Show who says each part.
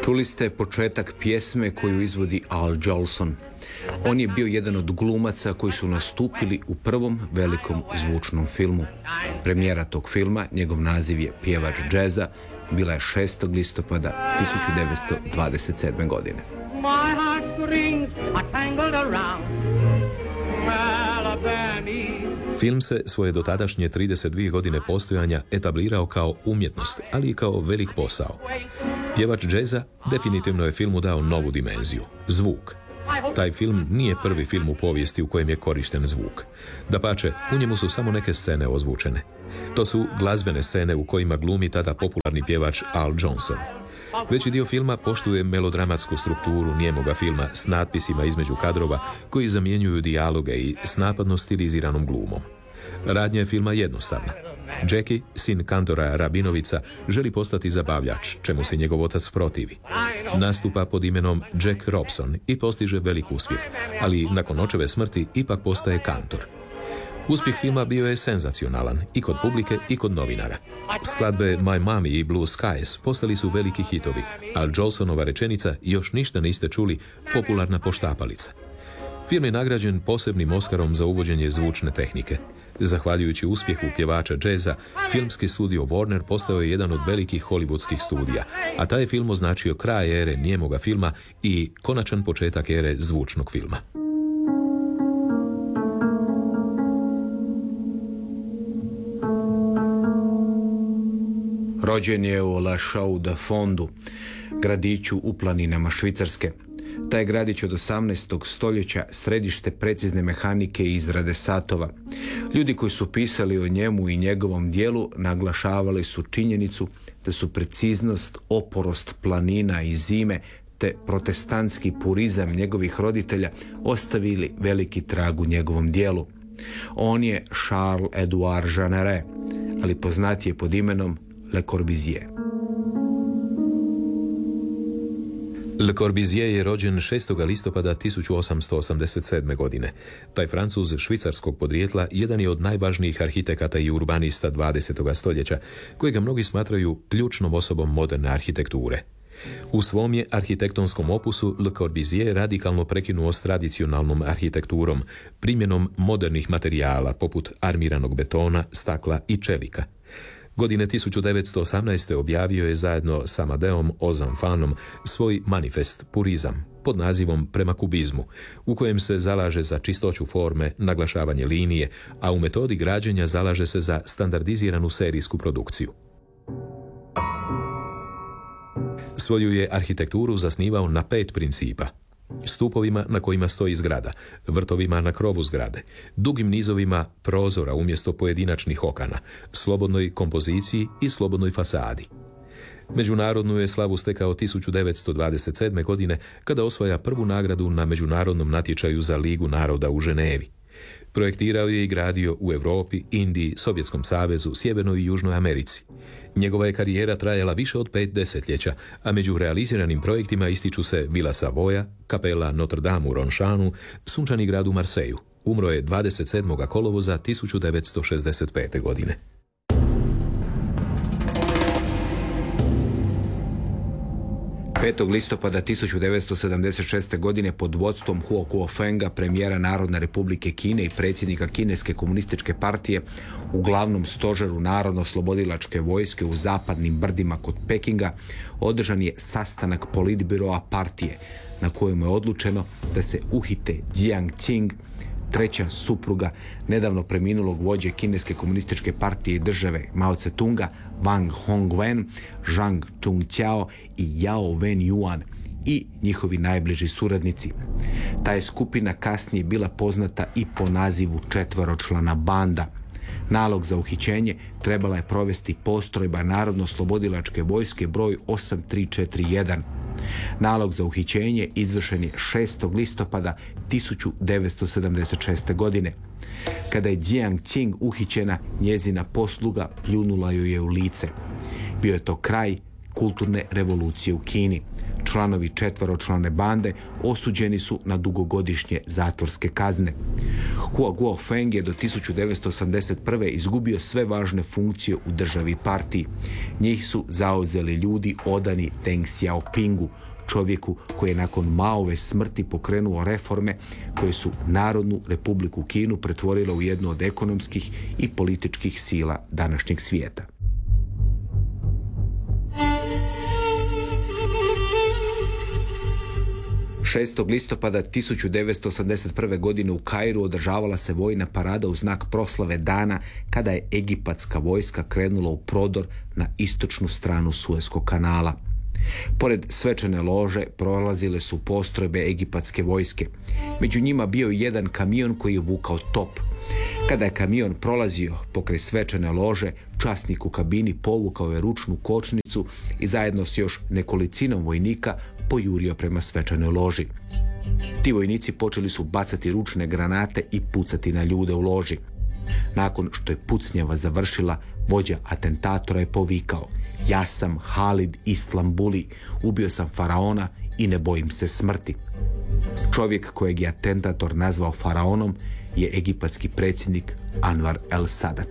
Speaker 1: Čuli ste početak pjesme koju izvodi Al Jolson. On je bio jedan od glumaca koji su nastupili u prvom velikom zvučnom filmu. Premijera tog filma, njegov naziv je Pjevač džeza, bila je 6. listopada 1927. godine.
Speaker 2: Film se svoje dotadašnje 32 godine postojanja etablirao kao umjetnost, ali i kao velik posao. Pjevač džeza definitivno je filmu dao novu dimenziju, zvuk. Taj film nije prvi film u povijesti u kojem je korišten zvuk. Dapače, u njemu su samo neke scene ozvučene. To su glazbene scene u kojima glumi tada popularni pjevač Al Jolson. Veći dio filma poštuje melodramatsku strukturu nijemoga filma s natpisima između kadrova koji zamjenjuju dijaloge i s napadno stiliziranom glumom. Radnja je filma jednostavna. Jackie, sin kantora Rabinovica, želi postati zabavljač, čemu se njegov otac protivi. Nastupa pod imenom Jack Robson i postiže velik uspjeh, ali nakon očeve smrti ipak postaje kantor. Uspjeh filma bio je senzacionalan i kod publike i kod novinara. Skladbe My Mommy i Blue Skies postali su veliki hitovi, a Jolsonova rečenica "Još ništa niste čuli" popularna poštapalica. Film je nagrađen posebnim Oskarom za uvođenje zvučne tehnike. Zahvaljujući uspjehu pjevača džeza, filmski studio Warner postao je jedan od velikih hollywoodskih studija, a taj film označio kraj ere nijemoga filma i konačan početak ere zvučnog filma.
Speaker 1: Rođen je u La Chaux-de-Fondu, gradiću u planinama Švicarske. Taj gradić od 18. stoljeća središte precizne mehanike i izrade satova. Ljudi koji su pisali o njemu i njegovom dijelu naglašavali su činjenicu da su preciznost, oporost planina i zime te protestantski purizam njegovih roditelja ostavili veliki trag u njegovom dijelu. On je Charles Edouard Jeanneret, ali poznat je pod imenom Le Corbusier.
Speaker 2: Le Corbusier je rođen 6. listopada 1887. godine. Taj Francuz švicarskog podrijetla jedan je od najvažnijih arhitekata i urbanista 20. stoljeća, kojega mnogi smatraju ključnom osobom moderne arhitekture. U svom je arhitektonskom opusu Le Corbusier radikalno prekinuo s tradicionalnom arhitekturom, primjenom modernih materijala poput armiranog betona, stakla i čelika. Godine 1918. objavio je zajedno s Amadeom Ozanfanom svoj manifest Purizam pod nazivom Prema kubizmu, u kojem se zalaže za čistoću forme, naglašavanje linije, a u metodi građenja zalaže se za standardiziranu serijsku produkciju. Svoju je arhitekturu zasnivao na 5 principa: stupovima na kojima stoji zgrada, vrtovima na krovu zgrade, dugim nizovima prozora umjesto pojedinačnih okana, slobodnoj kompoziciji i slobodnoj fasadi. Međunarodnu je slavu stekao 1927. godine kada osvaja prvu nagradu na međunarodnom natječaju za Ligu naroda u Ženevi. Projektirao je i gradio u Europi, Indiji, Sovjetskom savezu, Sjevernoj i Južnoj Americi. Njegova je karijera trajala više od 5 desetljeća, a među realiziranim projektima ističu se Vila Savoja, kapela Notre Dame u Ronšanu, sunčani grad u Marseju. Umro je 27. kolovoza 1965. godine.
Speaker 1: Listopada 1976. godine pod vodstvom Huo Kuo-fenga, premijera Narodne republike Kine i predsjednika Kineske komunističke partije, u glavnom stožeru Narodno-oslobodilačke vojske u zapadnim brdima kod Pekinga održan je sastanak politbiroa partije na kojem je odlučeno da se uhite Jiang Qing, treća supruga nedavno preminulog vođe Kineske komunističke partije i države Mao Tse-tunga, Wang Hongwen, Zhang Chungqiao i Yao Wen-yuan i njihovi najbliži suradnici. Ta je skupina kasnije bila poznata i po nazivu četvoročlana banda. Nalog za uhićenje trebala je provesti postrojba Narodno-oslobodilačke vojske broj 8341. Nalog za uhićenje izvršen je 6. listopada 1976. godine. Kada je Jiang Qing uhićena, njezina posluga pljunula joj je u lice. Bio je to kraj kulturne revolucije u Kini. članovi četveročlane bande osuđeni su na dugogodišnje zatvorske kazne. Hua Guofeng je do 1981. izgubio sve važne funkcije u državi i partiji. Njih su zauzeli ljudi odani Deng Xiaopingu, čovjeku koji je nakon Maove smrti pokrenuo reforme koje su Narodnu Republiku Kinu pretvorila u jednu od ekonomskih i političkih sila današnjeg svijeta. Listopada 1981. godine u Kairu održavala se vojna parada u znak proslave dana kada je egipatska vojska krenula u prodor na istočnu stranu Sueskog kanala. Pored svečane lože prolazile su postrojbe egipatske vojske. Među njima bio je jedan kamion koji je vukao top. Kada je kamion prolazio pokraj svečane lože, časnik u kabini povukao je ručnu kočnicu i zajedno s još nekolicinom vojnika pojurio prema svečanoj loži. Ti vojnici počeli su bacati ručne granate i pucati na ljude u loži. Nakon što je pucnjava završila, vođa atentatora je povikao: "Ja sam Halid Islambuli, ubio sam faraona i ne bojim se smrti." Čovjek kojeg je atentator nazvao faraonom je egipatski predsjednik Anwar el-Sadat.